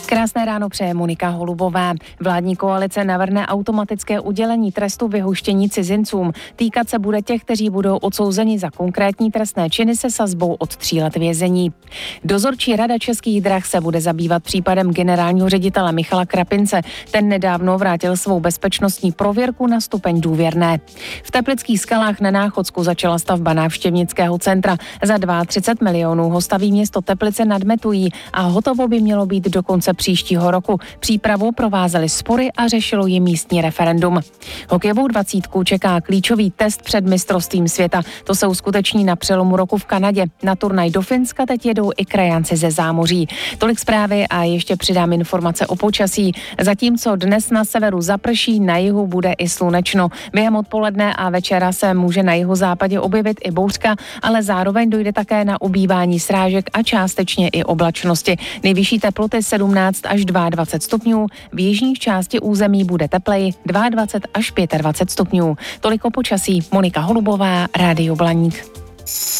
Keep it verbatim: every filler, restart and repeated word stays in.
Krásné ráno přeje Monika Holubová. Vládní koalice navrhne automatické udělení trestu vyhoštění cizincům. Týkat se bude těch, kteří budou odsouzeni za konkrétní trestné činy se sazbou od tří let vězení. Dozorčí rada Českých drah se bude zabývat případem generálního ředitele Michala Krapince. Ten nedávno vrátil svou bezpečnostní prověrku na stupeň důvěrné. V Teplických Skalách na Náchodsku začala stavba návštěvnického centra. Za třicet dva milionů ho staví město Teplice nad Metují a hotovo by mělo být do konce příštího roku. Přípravu provázely spory a řešilo ji místní referendum. Hokejovou dvacítku čeká klíčový test před mistrovstvím světa. To se uskuteční na přelomu roku v Kanadě. Na turnaj do Finska teď jedou i krajánci ze zámoří. Tolik zprávy a ještě přidám informace o počasí. Zatímco dnes na severu zaprší, na jihu bude i slunečno. Během odpoledne a večera se může na jihu západě objevit i bouřka, ale zároveň dojde také na ubývání srážek a částečně i oblačnosti. Nejvyšší teploty sedmnáct až dvacet dva stupňů, v jižní části území bude tepleji dvacet dva až dvacet pět stupňů. Toliko počasí. Monika Holubová, Rádio Blaník.